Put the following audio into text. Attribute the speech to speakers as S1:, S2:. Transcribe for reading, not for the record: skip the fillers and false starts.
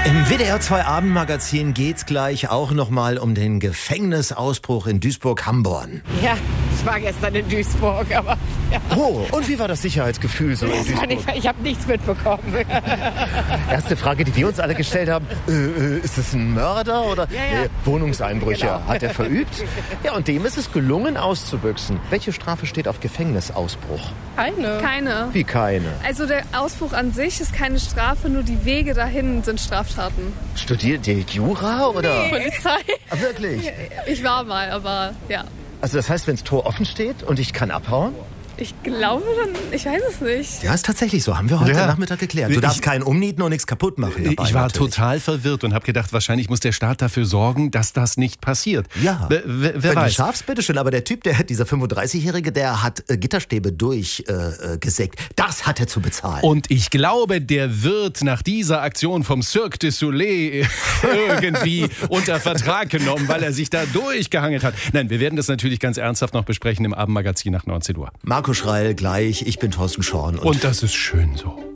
S1: Im WDR 2 Abendmagazin geht's gleich auch nochmal um den Gefängnisausbruch in Duisburg-Hamborn.
S2: Ja, ich war gestern in Duisburg, aber ja.
S1: Oh, und wie war das Sicherheitsgefühl so in Duisburg?
S2: Ich habe nichts mitbekommen.
S1: Erste Frage, die wir uns alle gestellt haben, ist es ein Mörder oder
S2: Ja.
S1: Wohnungseinbrüche
S2: Genau.
S1: hat er verübt? Ja, und dem ist es gelungen auszubüchsen. Welche Strafe steht auf Gefängnisausbruch?
S3: Keine.
S1: Wie keine?
S3: Also der Ausbruch an sich ist keine Strafe, nur die Wege dahin sind Straftaten.
S1: Studiert ihr Jura oder?
S3: Polizei.
S1: Ah, wirklich?
S3: Ich war mal, aber ja.
S1: Also das heißt, wenn das Tor offen steht und ich kann abhauen?
S3: Ich glaube dann, ich weiß es nicht.
S1: Ja, ist tatsächlich so. Haben wir heute
S4: Ja.
S1: Nachmittag geklärt. Du darfst keinen umnieten und nichts kaputt machen dabei.
S4: Ich war
S1: natürlich.
S4: total verwirrt und habe gedacht, wahrscheinlich muss der Staat dafür sorgen, dass das nicht passiert.
S1: Ja,
S4: Wer
S1: wenn du
S4: weiß.
S1: schaffst, bitteschön. Aber der Typ, dieser 35-Jährige, der hat Gitterstäbe durchgesägt. Das hat er zu bezahlen.
S4: Und ich glaube, der wird nach dieser Aktion vom Cirque du Soleil irgendwie unter Vertrag genommen, weil er sich da durchgehangelt hat. Nein, wir werden das natürlich ganz ernsthaft noch besprechen im Abendmagazin nach 19 Uhr.
S1: Marco Schreil gleich, ich bin Thorsten Schorn.
S4: Und das ist schön so.